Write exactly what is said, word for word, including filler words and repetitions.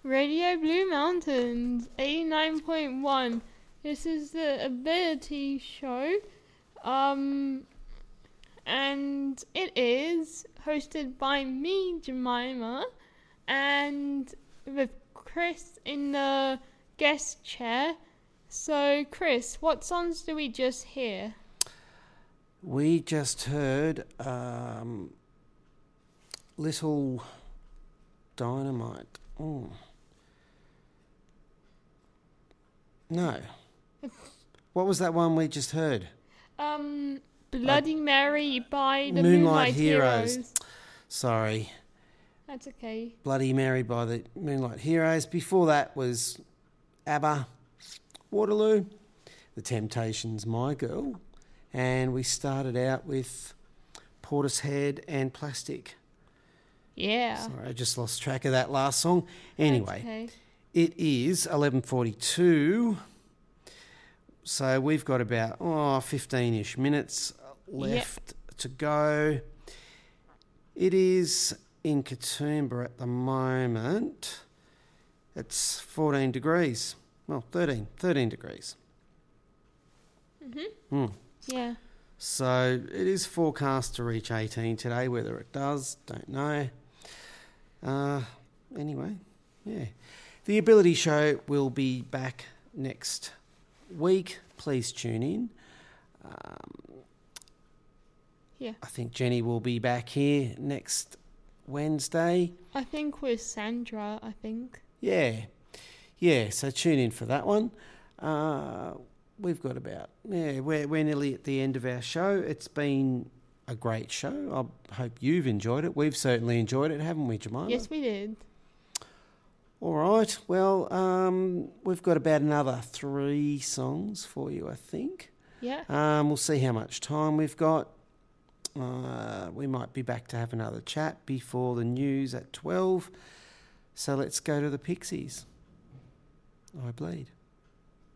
Radio Blue Mountains, eighty-nine point one. This is the Ability Show. Um, and it is hosted by me, Jemima, and with Chris in the guest chair. So, Chris, what songs do we just hear? We just heard um, Little Dynamite. Oh. No. What was that one we just heard? Um, Bloody uh, Mary by the Moonlight, Moonlight Heroes. Heroes. Sorry. That's okay. Bloody Mary by the Moonlight Heroes. Before that was ABBA, Waterloo, The Temptations, My Girl. And we started out with Portishead and Plastic. Yeah. Sorry, I just lost track of that last song. Anyway, okay. It is eleven forty-two. So we've got about oh, fifteen-ish minutes left yep. to go. It is in Katoomba at the moment. It's fourteen degrees. Well, thirteen, thirteen degrees. Mm-hmm. Mm. Yeah. So it is forecast to reach eighteen today. Whether it does, don't know. Uh, anyway, yeah. The Ability Show will be back next week. Please tune in. Um, yeah. I think Jenny will be back here next Wednesday. I think with Sandra, I think. Yeah. Yeah, so tune in for that one. Uh, we've got about, yeah, we're, we're nearly at the end of our show. It's been a great show. I hope you've enjoyed it. We've certainly enjoyed it, haven't we, Jemima? Yes, we did. All right. Well, um, we've got about another three songs for you, I think. Yeah. Um, we'll see how much time we've got. Uh, we might be back to have another chat before the news at twelve. So let's go to the Pixies. I Bleed.